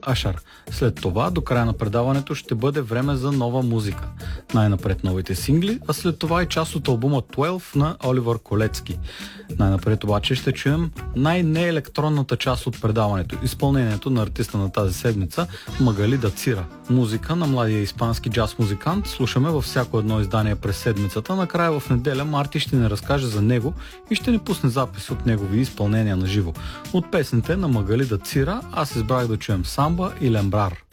Ашар. След това, до края на предаването, ще бъде време за нова музика. Най-напред новите сингли, а след това и част от албума 12 на Оливър Колецки. Най-напред обаче ще чуем най-неелектронната част от предаването, изпълнението на артиста на тази седмица Магали Дацира. Музика на младия испански джаз музикант слушаме във всяко едно издание през седмицата. Накрая в неделя Марти ще ни разкаже за него и ще ни пусне запис от негови изпълнения на живо. От песните на Магали Дацира аз избрах да чуем Самба и Лембрар.